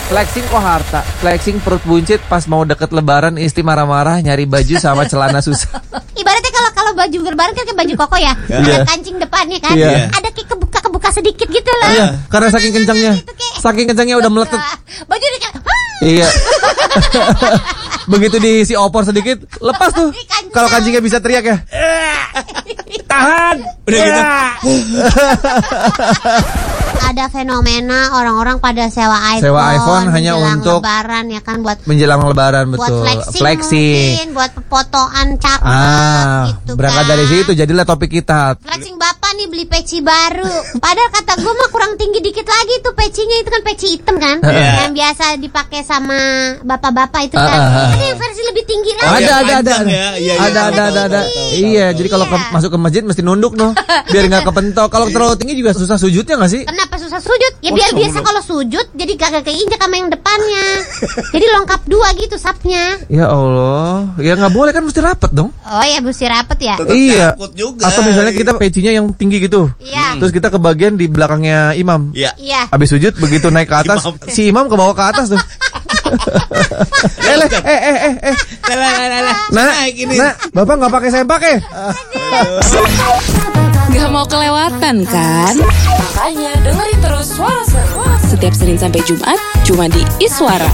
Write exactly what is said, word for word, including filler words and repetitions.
Flexing kok harta. Flexing perut buncit pas mau deket lebaran istri marah-marah nyari baju sama celana susah. Ibaratnya kalau kalau baju lebaran kan kayak baju koko ya. Ada kancing depannya kan. Iya. Ada kayak kebuka-kebuka sedikit gitu loh. Iya, karena saking kencangnya. Saking kencangnya udah meletet. Baju udah kayak Iya. Begitu diisi opor sedikit, lepas tuh. Kalau kancingnya bisa teriak ya. Tahan. Udah gitu. ada fenomena orang-orang pada sewa iPhone, sewa iPhone hanya untuk lebaran ya kan, buat menjelang lebaran, buat betul. flexing, flexing. mungkin buat fotoan cakep Ah, gitu berangkat kan. dari situ jadilah topik kita. Flexing bapak nih beli peci baru. Padahal kata gue mah kurang tinggi dikit lagi tuh pecinya, itu kan peci hitam kan, Yeah. yang biasa dipakai sama bapak-bapak itu kan. Ah, ah, ah. Ada yang versi lebih tinggi lagi. ada, ada, ada, panjang ada, ya. Iya, iya, ada, tahu, ada, tahu, ada, ada. tahu, tahu, Iya, tahu. jadi kalau ke- Iya. masuk ke masjid mesti nunduk noh, biar nggak kepentok. Kalau terlalu tinggi juga susah sujudnya nggak sih? Kenapa susah sujud? Ya biar biasa kalau sujud jadi kagak keinjak sama yang depannya. Jadi lengkap dua gitu sapnya. Ya Allah, ya nggak boleh kan, mesti rapet dong. Oh ya mesti rapet ya. Tetap Iya. takut juga. Atau misalnya kita pecinya yang tinggi gitu, Iya. terus kita ke bagian di belakangnya imam. Iya. Iya. Habis sujud begitu naik ke atas, Imam. si imam ke bawah ke atas tuh. eh, le, eh, eh, eh, eh, Lah, lah, lah, lah, lah. nah, Naik ini. nah, bapak nggak pakai sempak ya? Gak mau kelewatan kan? Makanya dengerin terus Suara Seru setiap Senin sampai Jumat cuma di Iswara.